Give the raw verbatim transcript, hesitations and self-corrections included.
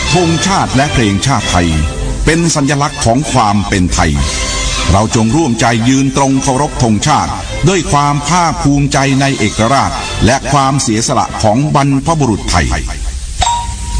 ธงชาติและเพลงชาติไทยเป็นสัญลักษณ์ของความเป็นไทยเราจงร่วมใจยืนตรงเคารพธงชาติด้วยความภาคภูมิใจในเอกราชและความเสียสละของบรรพบุรุษไทย